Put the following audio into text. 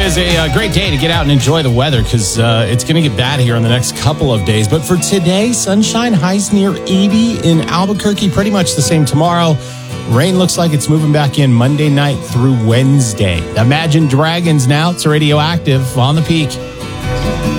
is a great day to get out and enjoy the weather because it's going to get bad here in the next couple of days. But for today, sunshine, highs near 80 in Albuquerque, pretty much the same tomorrow. Rain looks like it's moving back in Monday night through Wednesday. Imagine Dragons now. It's Radioactive on the Peak.